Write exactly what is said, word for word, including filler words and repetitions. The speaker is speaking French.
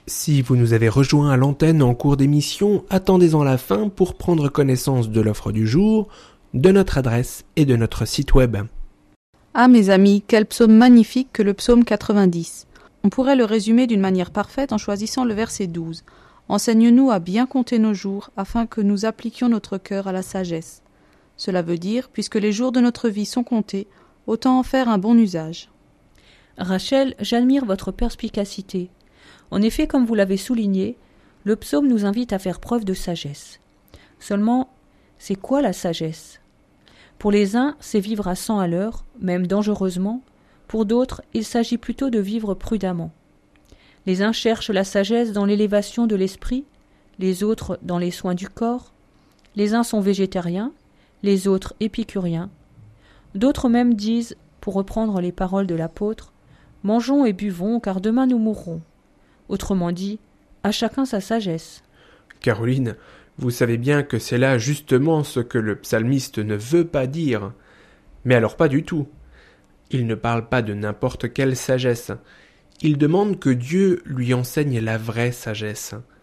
Si vous nous avez rejoints à l'antenne en cours d'émission, attendez-en la fin pour prendre connaissance de l'offre du jour, de notre adresse et de notre site web. Ah mes amis, quel psaume magnifique que le psaume quatre-vingt-dix. On pourrait le résumer d'une manière parfaite en choisissant le verset douze. Enseigne-nous à bien compter nos jours, afin que nous appliquions notre cœur à la sagesse. Cela veut dire, puisque les jours de notre vie sont comptés, autant en faire un bon usage. Rachel, j'admire votre perspicacité. En effet, comme vous l'avez souligné, le psaume nous invite à faire preuve de sagesse. Seulement, c'est quoi la sagesse ? Pour les uns, c'est vivre à cent à l'heure, même dangereusement. Pour d'autres, il s'agit plutôt de vivre prudemment. Les uns cherchent la sagesse dans l'élévation de l'esprit, les autres dans les soins du corps. Les uns sont végétariens, les autres épicuriens. D'autres même disent, pour reprendre les paroles de l'apôtre, « Mangeons et buvons, car demain nous mourrons ». Autrement dit, à chacun sa sagesse. Caroline, vous savez bien que c'est là justement ce que le psalmiste ne veut pas dire. Mais alors pas du tout. Il ne parle pas de n'importe quelle sagesse. Il demande que Dieu lui enseigne la vraie sagesse.